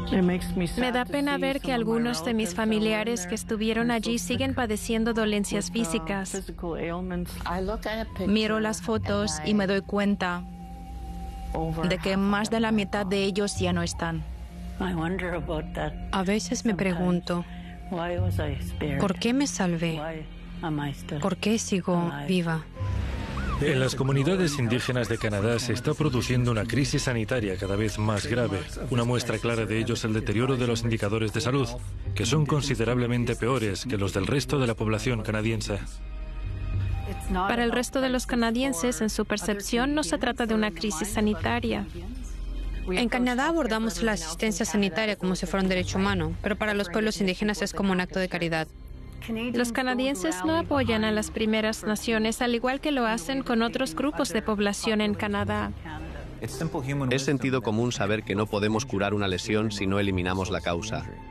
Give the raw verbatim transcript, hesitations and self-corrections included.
Me da pena ver que algunos de mis familiares que estuvieron allí siguen padeciendo dolencias físicas. Miro las fotos y me doy cuenta de que más de la mitad de ellos ya no están. A veces me pregunto, ¿por qué me salvé? ¿Por qué sigo viva? En las comunidades indígenas de Canadá se está produciendo una crisis sanitaria cada vez más grave. Una muestra clara de ello es el deterioro de los indicadores de salud, que son considerablemente peores que los del resto de la población canadiense. Para el resto de los canadienses, en su percepción, no se trata de una crisis sanitaria. En Canadá abordamos la asistencia sanitaria como si fuera un derecho humano, pero para los pueblos indígenas es como un acto de caridad. Los canadienses no apoyan a las primeras naciones, al igual que lo hacen con otros grupos de población en Canadá. Es sentido común saber que no podemos curar una lesión si no eliminamos la causa.